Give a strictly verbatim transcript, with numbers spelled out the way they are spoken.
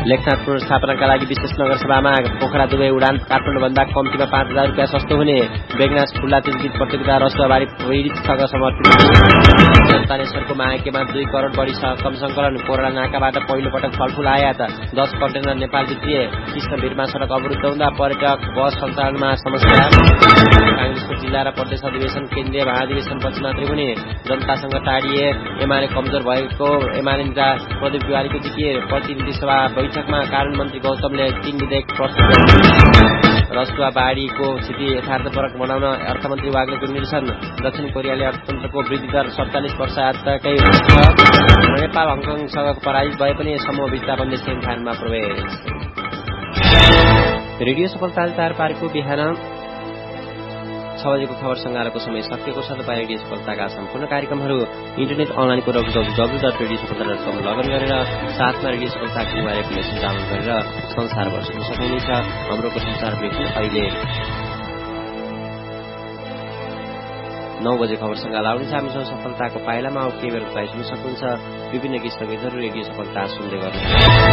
लेखनाथ पुनर्स्थापनाका लागि विशेष नगरसभामा पोखरा दुवै उडान काठमाडौँभन्दा कम्तीमा पाँच हजार रुपियाँ सस्तो हुने बेगनास खुल्ला गीत प्रतियोगिता रसुवाबारी पीडितसँग समर्पित जनतानेश्वरको मायाकेमा दुई करोड बढी कम संकलन कोरोना नाकाबाट पहिलो पटक फलफूल आयात दस कन्टेनर नेपाल भित्रिए कृष्णवीरमा सड़क अवरुद्ध हुँदा पर्यटक बस सञ्चालनमा समस्या कांग्रेसको जिल्ला र प्रदेश अधिवेशन केन्द्रीय महाधिवेशन पछि मात्रै हुने जनतासँग टाढिए एमाले कमजोर भएको एमाले नेता प्रदीप तिवारीको जितिए प्रतिनिधि सभा बैठकमा कानून मन्त्री गौतमले तीन विधेयक प्रस्तुत रसुवा बाढीको स्थिति यथार्थपरक बनाउन अर्थमन्त्री वाग्लेको निर्देशन दक्षिण कोरियाले अर्थतन्त्रको वृद्धि दर सत्तालिस वर्ष आजकै नेपाल हङकङसँग पराजित भए पनि समूह विजेता बन्दै सेमिफाइनलमा प्रवेश। रेडियो सफलता चार पारेको बिहान छ बजेको खबर संगारको समय सकिएको छ। तपाईँ रेडियो सफलताका सम्पूर्ण कार्यक्रमहरू इन्टरनेट अनलाइनको W W W dot radio सफलता डट कम लगइन गरेर साथमा रेडियो सफलताको मोबाइल एप्लिकेसन डाउनलोड गरेर संसारभर सुन्न सक्नुहुनेछ। हाम्रोको संसार ब्रेकिङ अहिले नौ बजे खबर संगाल आउनेछ। हामीसँग सफलताको पाइलामा केही बेर सुन्न सक्नुहुन्छ। विभिन्न गीत संगीतहरू रेडियो सफलता सुन्दै गर्नुहुन्छ।